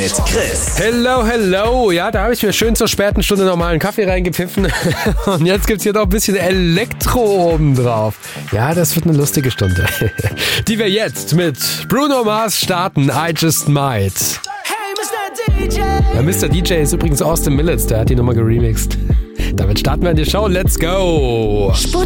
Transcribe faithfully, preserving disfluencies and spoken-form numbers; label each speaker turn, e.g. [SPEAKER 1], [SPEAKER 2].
[SPEAKER 1] mit Chris.
[SPEAKER 2] Hello, hello. Ja, da habe ich mir schön zur späten Stunde normalen Kaffee reingepfiffen. Und jetzt gibt's hier noch ein bisschen Elektro oben drauf. Ja, das wird eine lustige Stunde. Die wir jetzt mit Bruno Mars starten. I Just Might.
[SPEAKER 3] Hey, Mister D J.
[SPEAKER 2] Ja, Mister D J ist übrigens Austin Millets. Der hat die Nummer geremixed. Damit starten wir in die Show. Let's go.